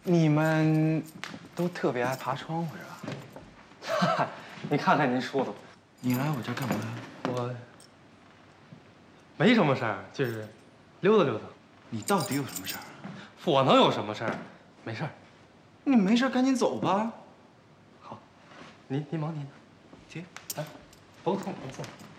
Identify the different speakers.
Speaker 1: 你们都特别爱爬窗户是吧？哈哈，你看看您说的。
Speaker 2: 你来我这干嘛呀？
Speaker 3: 我没什么事儿，就是溜达溜达。
Speaker 2: 你到底有什么事儿？
Speaker 3: 我能有什么事儿？没事儿。
Speaker 2: 你没事赶紧走吧。
Speaker 3: 好，您忙您的。
Speaker 2: 行，
Speaker 3: 来，甭动，甭动。